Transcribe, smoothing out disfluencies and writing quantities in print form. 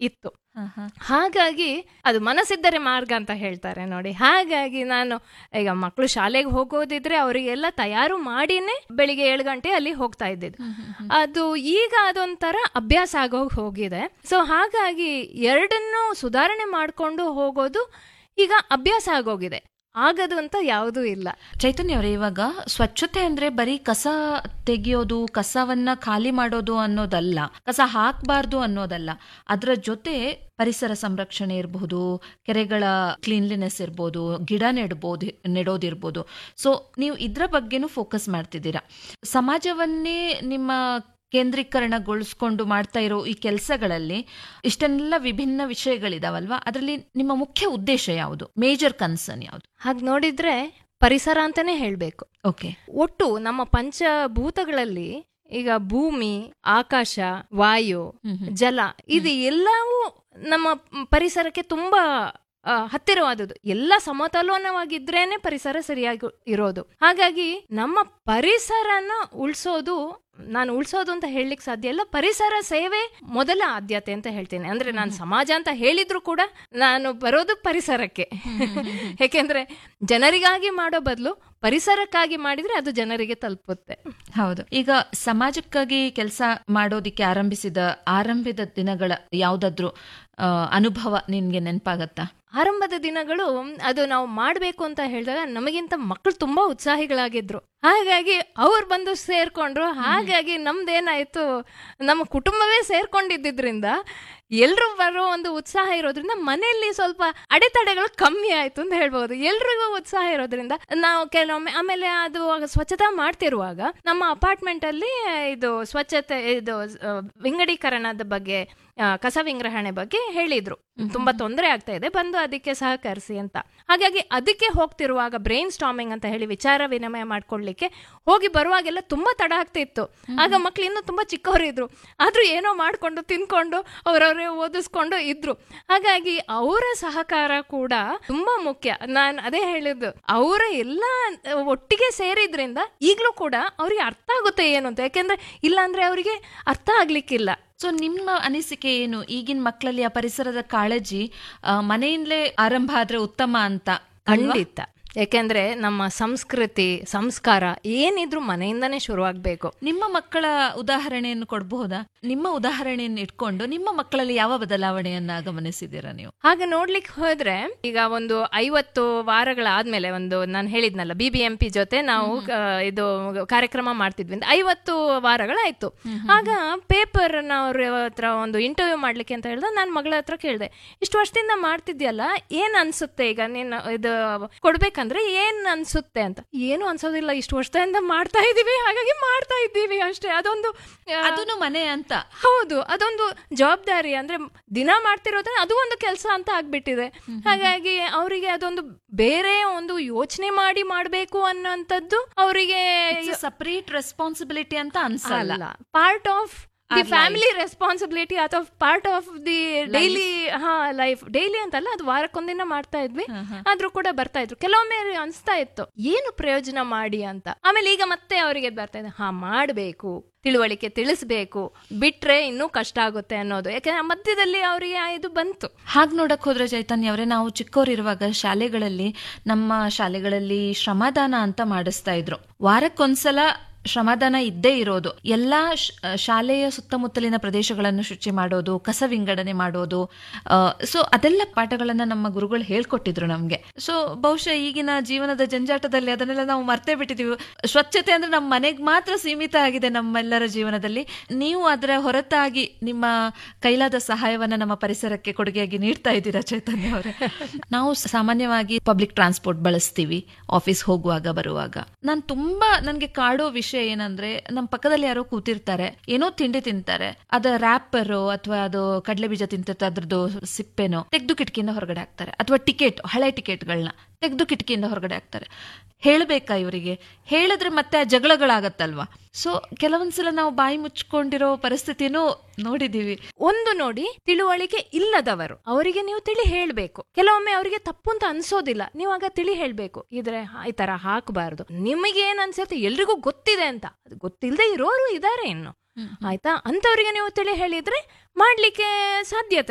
ಇತ್ತು. ಹಾಗಾಗಿ ಅದು ಮನಸ್ಸಿದ್ದರೆ ಮಾರ್ಗ ಅಂತ ಹೇಳ್ತಾರೆ ನೋಡಿ. ಹಾಗಾಗಿ ನಾನು ಈಗ ಮಕ್ಕಳು ಶಾಲೆಗೆ ಹೋಗೋದಿದ್ರೆ ಅವರಿಗೆಲ್ಲ ತಯಾರು ಮಾಡಿನೇ ಬೆಳಿಗ್ಗೆ 7 ಗಂಟೆ ಅಲ್ಲಿ ಹೋಗ್ತಾ ಇದ್ದಿದ್ದು. ಅದು ಈಗ ಅದೊಂಥರ ಅಭ್ಯಾಸ ಹೋಗಿದೆ. ಸೊ ಹಾಗಾಗಿ ಎರಡನ್ನೂ ಸುಧಾರಣೆ ಮಾಡ್ಕೊಂಡು ಹೋಗೋದು ಈಗ ಅಭ್ಯಾಸ ಆಗೋಗಿದೆ. ಆಗದು ಅಂತ ಯಾವುದೂ ಇಲ್ಲ. ಚೈತನ್ಯ ಅವರೇ, ಇವಾಗ ಸ್ವಚ್ಛತೆ ಅಂದ್ರೆ ಬರೀ ಕಸ ತೆಗೆಯೋದು, ಕಸವನ್ನ ಖಾಲಿ ಮಾಡೋದು ಅನ್ನೋದಲ್ಲ, ಕಸ ಹಾಕಬಾರ್ದು ಅನ್ನೋದಲ್ಲ. ಅದರ ಜೊತೆ ಪರಿಸರ ಸಂರಕ್ಷಣೆ ಇರಬಹುದು, ಕೆರೆಗಳ ಕ್ಲೀನ್ಲಿನೆಸ್ ಇರ್ಬೋದು, ಗಿಡ ನೆಡೋದಿರ್ಬೋದು. ಸೊ ನೀವು ಇದ್ರ ಬಗ್ಗೆನೂ ಫೋಕಸ್ ಮಾಡ್ತಿದ್ದೀರಾ. ಸಮಾಜವನ್ನೇ ನಿಮ್ಮ ಕೇಂದ್ರೀಕರಣಗೊಳಿಸ್ಕೊಂಡು ಮಾಡ್ತಾ ಇರೋ ಈ ಕೆಲಸಗಳಲ್ಲಿ ಇಷ್ಟೆಲ್ಲ ವಿಭಿನ್ನ ವಿಷಯಗಳಿದಾವಲ್ವಾ, ಅದರಲ್ಲಿ ನಿಮ್ಮ ಮುಖ್ಯ ಉದ್ದೇಶ ಯಾವುದು, ಮೇಜರ್ ಕನ್ಸರ್ನ್ ಯಾವುದು? ಹಾಗೆ ನೋಡಿದ್ರೆ ಪರಿಸರ ಅಂತಾನೆ ಹೇಳ್ಬೇಕು. ಓಕೆ. ಒಟ್ಟು ನಮ್ಮ ಪಂಚಭೂತಗಳಲ್ಲಿ ಈಗ ಭೂಮಿ, ಆಕಾಶ, ವಾಯು, ಜಲ, ಇದು ಎಲ್ಲವೂ ನಮ್ಮ ಪರಿಸರಕ್ಕೆ ತುಂಬಾ ಹತ್ತಿರವಾದದ್ದು. ಎಲ್ಲ ಸಮತೋಲನವಾಗಿದ್ರೇನೆ ಪರಿಸರ ಸರಿಯಾಗಿ ಇರೋದು. ಹಾಗಾಗಿ ನಮ್ಮ ಪರಿಸರನ ನಾನು ಉಳಿಸೋದು ಅಂತ ಹೇಳಲಿಕ್ಕೆ ಸಾಧ್ಯ ಇಲ್ಲ. ಪರಿಸರ ಸೇವೆ ಮೊದಲ ಆದ್ಯತೆ ಅಂತ ಹೇಳ್ತೀನಿ. ಅಂದ್ರೆ ನಾನು ಸಮಾಜ ಅಂತ ಹೇಳಿದ್ರು ಕೂಡ ನಾನು ಬರೋದು ಪರಿಸರಕ್ಕೆ. ಯಾಕೆಂದ್ರೆ ಜನರಿಗಾಗಿ ಮಾಡೋ ಬದಲು ಪರಿಸರಕ್ಕಾಗಿ ಮಾಡಿದ್ರೆ ಅದು ಜನರಿಗೆ ತಲುಪುತ್ತೆ. ಹೌದು. ಈಗ ಸಮಾಜಕ್ಕಾಗಿ ಕೆಲಸ ಮಾಡೋದಿಕ್ಕೆ ಆರಂಭದ ದಿನಗಳ ಯಾವ್ದಾದ್ರು ಅನುಭವ ನಿನ್ಗೆ ನೆನಪಾಗತ್ತಾ? ಆರಂಭದ ದಿನಗಳು ಅದು ನಾವು ಮಾಡಬೇಕು ಅಂತ ಹೇಳಿದಾಗ ನಮಗಿಂತ ಮಕ್ಕಳು ತುಂಬಾ ಉತ್ಸಾಹಿಗಳಾಗಿದ್ರು. ಹಾಗಾಗಿ ಅವ್ರು ಬಂದು ಸೇರ್ಕೊಂಡ್ರು. ಹಾಗಾಗಿ ನಮ್ದೇನಾಯ್ತು, ನಮ್ಮ ಕುಟುಂಬವೇ ಸೇರ್ಕೊಂಡಿದ್ದರಿಂದ ಎಲ್ರು ಬರೋ ಒಂದು ಉತ್ಸಾಹ ಇರೋದ್ರಿಂದ ಮನೆಯಲ್ಲಿ ಸ್ವಲ್ಪ ಅಡೆತಡೆಗಳು ಕಮ್ಮಿ ಆಯ್ತು ಅಂತ ಹೇಳ್ಬೋದು. ಎಲ್ರಿಗೂ ಉತ್ಸಾಹ ಇರೋದ್ರಿಂದ ನಾವು ಕೆಲವೊಮ್ಮೆ ಆಮೇಲೆ ಅದು ಸ್ವಚ್ಛತಾ ಮಾಡ್ತಿರುವಾಗ ನಮ್ಮ ಅಪಾರ್ಟ್ಮೆಂಟ್ ಅಲ್ಲಿ ಇದು ಸ್ವಚ್ಛತೆ ವಿಂಗಡೀಕರಣದ ಬಗ್ಗೆ, ಕಸ ವಿಂಗ್ರಹಣೆ ಬಗ್ಗೆ ಹೇಳಿದ್ರು. ತುಂಬಾ ತೊಂದರೆ ಆಗ್ತಾ ಇದೆ, ಬಂದು ಅದಕ್ಕೆ ಸಹಕರಿಸಿ ಅಂತ. ಹಾಗಾಗಿ ಅದಕ್ಕೆ ಹೋಗ್ತಿರುವಾಗ ಬ್ರೈನ್ ಸ್ಟಾರ್ಮಿಂಗ್ ಅಂತ ಹೇಳಿ ವಿಚಾರ ವಿನಿಮಯ ಮಾಡ್ಕೊಳ್ಲಿಕ್ಕೆ ಹೋಗಿ ಬರುವಾಗೆಲ್ಲ ತುಂಬಾ ತಡ ಆಗ್ತಿತ್ತು. ಆಗ ಮಕ್ಳು ಇನ್ನೂ ತುಂಬಾ ಚಿಕ್ಕವರಿದ್ರು, ಆದ್ರೂ ಏನೋ ಮಾಡ್ಕೊಂಡು ತಿನ್ಕೊಂಡು ಅವರವರೇ ಓದಿಸ್ಕೊಂಡು ಇದ್ರು. ಹಾಗಾಗಿ ಅವರ ಸಹಕಾರ ಕೂಡ ತುಂಬಾ ಮುಖ್ಯ. ನಾನು ಅದೇ ಹೇಳಿದ್ದು, ಅವರ ಎಲ್ಲ ಒಟ್ಟಿಗೆ ಸೇರಿದ್ರಿಂದ ಈಗ್ಲೂ ಕೂಡ ಅವ್ರಿಗೆ ಅರ್ಥ ಆಗುತ್ತೆ ಏನು ಅಂತ. ಯಾಕೆಂದ್ರೆ ಇಲ್ಲಾಂದ್ರೆ ಅವರಿಗೆ ಅರ್ಥ ಆಗ್ಲಿಕ್ಕಿಲ್ಲ. ಸೊ ನಿಮ್ಮ ಅನಿಸಿಕೆ ಏನು, ಈಗಿನ ಮಕ್ಕಳಲ್ಲಿ ಆ ಪರಿಸರದ ಕಾಳಜಿ ಮನೆಯಿಂದಲೇ ಆರಂಭ ಆದ್ರೆ ಉತ್ತಮ ಅಂತ? ಖಂಡಿತ. ಯಾಕೆಂದ್ರೆ ನಮ್ಮ ಸಂಸ್ಕೃತಿ ಸಂಸ್ಕಾರ ಏನಿದ್ರು ಮನೆಯಿಂದನೇ ಶುರುವಾಗಬೇಕು. ನಿಮ್ಮ ಮಕ್ಕಳ ಉದಾಹರಣೆಯನ್ನು ಕೊಡಬಹುದಾ? ನಿಮ್ಮ ಉದಾಹರಣೆಯನ್ನು ಇಟ್ಕೊಂಡು ನಿಮ್ಮ ಮಕ್ಕಳಲ್ಲಿ ಯಾವ ಬದಲಾವಣೆಯನ್ನ ಗಮನಿಸಿದ್ದೀರಾ ನೀವು? ಹಾಗೆ ನೋಡ್ಲಿಕ್ಕೆ ಹೋದ್ರೆ ಈಗ ಒಂದು 50 ವಾರಗಳಾದ್ಮೇಲೆ ಒಂದು ನಾನು ಹೇಳಿದ್ನಲ್ಲ BBMP ಜೊತೆ ನಾವು ಇದು ಕಾರ್ಯಕ್ರಮ ಮಾಡ್ತಿದ್ವಿ. 50 ವಾರಗಳಾಯ್ತು. ಆಗ ಪೇಪರ್ ಅವ್ರ ಹತ್ರ ಒಂದು ಇಂಟರ್ವ್ಯೂ ಮಾಡ್ಲಿಕ್ಕೆ ಅಂತ ಹೇಳಿದ ನಾನು ಮಗಳ ಹತ್ರ ಕೇಳಿದೆ, ಇಷ್ಟು ವರ್ಷದಿಂದ ಮಾಡ್ತಿದ್ಯಲ್ಲ, ಏನ್ ಅನ್ಸುತ್ತೆ ಈಗ ನೀನು ಇದು ಕೊಡ್ಬೇಕಂದ್ರೆ ಏನ್ ಅನ್ಸುತ್ತೆ ಅಂತ. ಏನು ಅನ್ಸೋದಿಲ್ಲ, ಇಷ್ಟು ವರ್ಷದಿಂದ ಮಾಡ್ತಾ ಇದೀವಿ, ಹಾಗಾಗಿ ಮಾಡ್ತಾ ಇದ್ದೀವಿ ಅಷ್ಟೇ. ಅದೊಂದು ಮನೆ ಅಂತ. ಹೌದು, ಅದೊಂದು ಜವಾಬ್ದಾರಿ. ಅಂದ್ರೆ ದಿನ ಮಾಡ್ತಿರೋದ್ರೆ ಅದು ಒಂದು ಕೆಲಸ ಅಂತ ಆಗ್ಬಿಟ್ಟಿದೆ. ಹಾಗಾಗಿ ಅವರಿಗೆ ಅದೊಂದು ಬೇರೆ ಒಂದು ಯೋಚನೆ ಮಾಡಿ ಮಾಡ್ಬೇಕು ಅನ್ನೋಂಥದ್ದು ಅವರಿಗೆ ಸಪರೇಟ್ ರೆಸ್ಪಾನ್ಸಿಬಿಲಿಟಿ ಅಂತ ಅನ್ಸಲ್ಲ. Part of the family responsibility ಅಥವಾ part of the daily life. Daily ಅಂತಲ್ಲ, ಅದು ವಾರಕ್ಕೊಂದಿನ ಮಾಡ್ತಾ ಇದ್ವಿ, ಆದ್ರೂ ಕೂಡ ಬರ್ತಾ ಇದ್ರು. ಕೆಲವೊಮ್ಮೆ ಅನ್ಸ್ತಾ ಇತ್ತು ಏನು ಪ್ರಯೋಜನ ಮಾಡಿ ಅಂತ. ಆಮೇಲೆ ಈಗ ಮತ್ತೆ ಅವರಿಗೆ ಬರ್ತಾ ಇದೆ, ಮಾಡ್ಬೇಕು, ತಿಳುವಳಿಕೆ ತಿಳಿಸ್ಬೇಕು, ಬಿಟ್ರೆ ಇನ್ನೂ ಕಷ್ಟ ಆಗುತ್ತೆ ಅನ್ನೋದು. ಯಾಕಂದ್ರೆ ಮಧ್ಯದಲ್ಲಿ ಅವರಿಗೆ ಇದು ಬಂತು. ಹಾಗೆ ನೋಡಕ್ ಹೋದ್ರೆ ಚೈತನ್ಯ ಅವರೇ, ನಾವು ಚಿಕ್ಕವರಿರುವಾಗ ನಮ್ಮ ಶಾಲೆಗಳಲ್ಲಿ ಶ್ರಮದಾನ ಅಂತ ಮಾಡಿಸ್ತಾ ಇದ್ರು. ವಾರಕ್ಕೊಂದ್ಸಲ ಶ್ರಮದಾನ ಇದ್ದೇ ಇರೋದು. ಎಲ್ಲಾ ಶಾಲೆಯ ಸುತ್ತಮುತ್ತಲಿನ ಪ್ರದೇಶಗಳನ್ನು ಶುಚಿ ಮಾಡೋದು, ಕಸ ವಿಂಗಡಣೆ ಮಾಡೋದು. ಸೊ ಅದೆಲ್ಲ ಪಾಠಗಳನ್ನ ನಮ್ಮ ಗುರುಗಳು ಹೇಳ್ಕೊಟ್ಟಿದ್ರು ನಮ್ಗೆ. ಸೊ ಬಹುಶಃ ಈಗಿನ ಜೀವನದ ಜಂಜಾಟದಲ್ಲಿ ಅದನ್ನೆಲ್ಲ ನಾವು ಮರ್ತೇ ಬಿಟ್ಟಿದೀವಿ. ಸ್ವಚ್ಛತೆ ಅಂದ್ರೆ ನಮ್ಮ ಮನೆಗೆ ಮಾತ್ರ ಸೀಮಿತ ಆಗಿದೆ ನಮ್ಮೆಲ್ಲರ ಜೀವನದಲ್ಲಿ. ನೀವು ಅದರ ಹೊರತಾಗಿ ನಿಮ್ಮ ಕೈಲಾದ ಸಹಾಯವನ್ನ ನಮ್ಮ ಪರಿಸರಕ್ಕೆ ಕೊಡುಗೆಯಾಗಿ ನೀಡ್ತಾ ಇದ್ದೀರಾ ಚೈತನ್ಯ ಅವರೇ. ನಾವು ಸಾಮಾನ್ಯವಾಗಿ ಪಬ್ಲಿಕ್ ಟ್ರಾನ್ಸ್ಪೋರ್ಟ್ ಬಳಸ್ತೀವಿ ಆಫೀಸ್ ಹೋಗುವಾಗ ಬರುವಾಗ. ನನ್ಗೆ ಕಾಡೋ ವಿಷಯ ಏನಂದ್ರೆ, ನಮ್ಮ ಪಕ್ಕದಲ್ಲಿ ಯಾರೋ ಕೂತಿರ್ತಾರೆ, ಏನೋ ತಿಂಡಿ ತಿಂತಾರೆ, ಅದ ರ್ಯಾಪರ್ ಅಥವಾ ಅದು ಕಡಲೆ ಬೀಜ ತಿಂತಿರ್ತಾರೆ, ಅದ್ರದ್ದು ಸಿಪ್ಪೆನೋ ತೆಗೆದು ಕಿಟಕಿಯಿಂದ ಹೊರಗಡೆ ಹಾಕ್ತಾರೆ. ಅಥವಾ ಹಳೆ ಟಿಕೆಟ್ಗಳನ್ನ ತೆಗೆದು ಕಿಟಕಿಯಿಂದ ಹೊರಗಡೆ ಹಾಕ್ತಾರೆ. ಹೇಳ್ಬೇಕಾ ಇವರಿಗೆ? ಹೇಳಿದ್ರೆ ಮತ್ತೆ ಆ ಜಗಳಗಳಾಗತ್ತಲ್ವಾ. ಸೊ ಕೆಲವೊಂದ್ಸಲ ನಾವು ಬಾಯಿ ಮುಚ್ಕೊಂಡಿರೋ ಪರಿಸ್ಥಿತಿನೂ ನೋಡಿದೀವಿ. ನೋಡಿ, ತಿಳುವಳಿಕೆ ಇಲ್ಲದವರು ಅವರಿಗೆ ನೀವು ತಿಳಿ ಹೇಳ್ಬೇಕು. ಕೆಲವೊಮ್ಮೆ ಅವರಿಗೆ ತಪ್ಪು ಅಂತ ಅನ್ಸೋದಿಲ್ಲ, ನೀವು ಆಗ ತಿಳಿ ಹೇಳ್ಬೇಕು, ಇದ್ರೆ ಈ ತರ ಹಾಕಬಾರ್ದು. ನಿಮಗೆ ಏನ್ ಅನ್ಸುತ್ತೆ, ಎಲ್ರಿಗೂ ಗೊತ್ತಿದೆ ಅಂತ. ಅದು ಗೊತ್ತಿಲ್ಲದೆ ಇರೋರು ಇದಾರೆ ಇನ್ನು, ಆಯ್ತಾ? ಅಂತವ್ರಿಗೆ ನೀವು ತಿಳಿ ಹೇಳಿದ್ರೆ ಮಾಡ್ಲಿಕ್ಕೆ ಸಾಧ್ಯತೆ